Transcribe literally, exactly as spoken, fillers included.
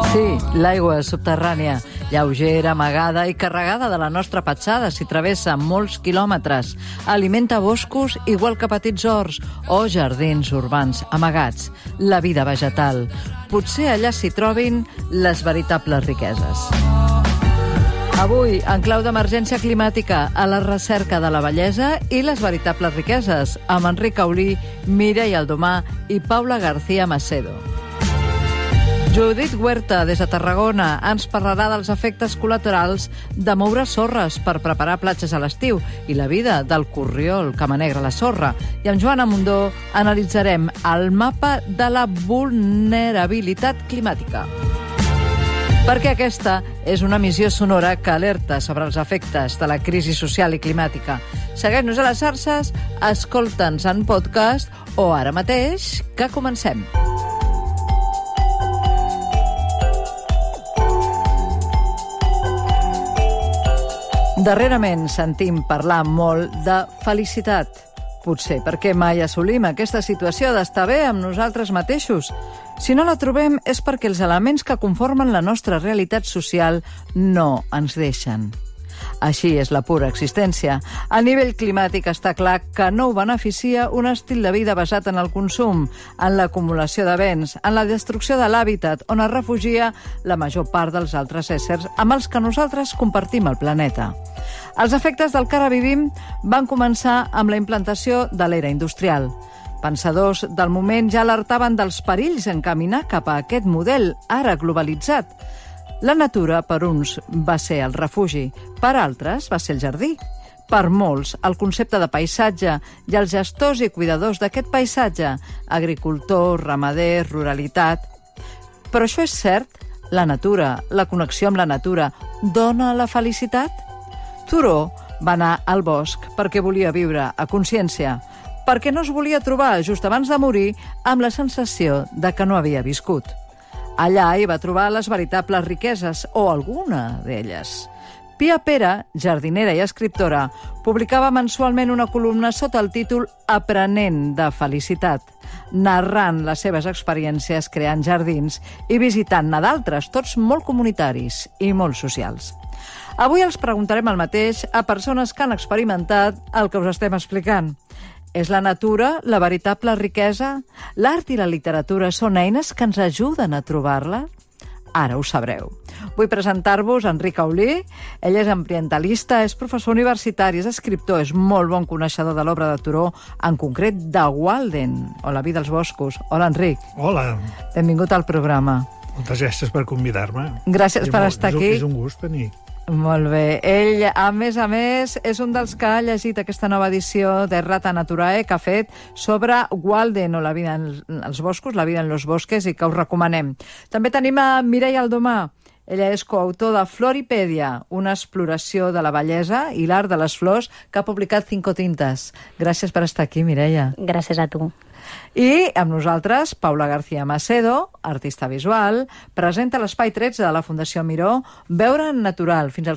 Sí, l'aigua subterrània, lleugera, amagada i carregada de la nostra petjada s'hi travessa molts quilòmetres. Alimenta boscos igual que petits horts o jardins urbans amagats. La vida vegetal. Potser allà s'hi trobin les veritables riqueses. Avui, en clau d'emergència climàtica, a la recerca de la bellesa i les veritables riqueses, amb Enric Aulí, Mireia Aldomà i Paula García Macedo. Judit Huerta, des de Tarragona, ens parlarà dels efectes col·laterals de moure sorres per preparar platges a l'estiu i la vida del corriol que manegra la sorra. I amb Joana Mundó analitzarem el mapa de la vulnerabilitat climàtica. Perquè aquesta és una missió sonora que alerta sobre els efectes de la crisi social i climàtica. Segueix-nos a les xarxes, escolta'ns en podcast o ara mateix que comencem. Darrerament sentim parlar molt de felicitat. Potser perquè mai assolim aquesta situació d'estar bé amb nosaltres mateixos. Si no la trobem és perquè els elements que conformen la nostra realitat social no ens deixen. Així és la pura existència. A nivell climàtic està clar que no ho beneficia un estil de vida basat en el consum, en l'acumulació de béns, en la destrucció de l'hàbitat, on es refugia la major part dels altres éssers amb els que nosaltres compartim el planeta. Els efectes del que ara vivim van començar amb la implantació de l'era industrial. Pensadors del moment ja alertaven dels perills en caminar cap a aquest model, ara globalitzat. La natura, per uns, va ser el refugi, per altres va ser el jardí. Per molts, el concepte de paisatge i els gestors i cuidadors d'aquest paisatge, agricultors, ramaders, ruralitat. Però això és cert? La natura, la connexió amb la natura, dona la felicitat? Thoreau va anar al bosc perquè volia viure a consciència, perquè no es volia trobar just abans de morir amb la sensació de que no havia viscut. Allà hi va trobar les veritables riqueses, o alguna d'elles. Pia Pera, jardinera i escriptora, publicava mensualment una columna sota el títol Aprenent de felicitat, narrant les seves experiències creant jardins i visitant-ne d'altres, tots molt comunitaris i molt socials. Avui els preguntarem el mateix a persones que han experimentat el que us estem explicant. És la natura la veritable riquesa? L'art i la literatura són eines que ens ajuden a trobar-la? Ara ho sabreu. Vull presentar-vos Enric Aulí. Ell és ambientalista, és professor universitari, és escriptor, és molt bon coneixedor de l'obra de Thoreau, en concret de Walden, o La vida als boscos. Hola, Enric. Hola. Benvingut al programa. Moltes gràcies per convidar-me. Gràcies per estar aquí. És un gust venir. Molt bé. Ell, a més a més, és un dels que ha llegit aquesta nova edició de Rata Naturae que ha fet sobre Walden, o la vida en els boscos, la vida en los bosques, i que us recomanem. També tenim a Mireia Aldomà. Ella és coautor de Floripèdia, una exploració de la bellesa i l'art de les flors, que ha publicat Cinco Tintes. Gràcies per estar aquí, Mireia. Gràcies a tu. I amb nosaltres, Paula García Macedo, artista visual, presenta l'Espai tretze de la Fundació Miró, Veure en natural, fins al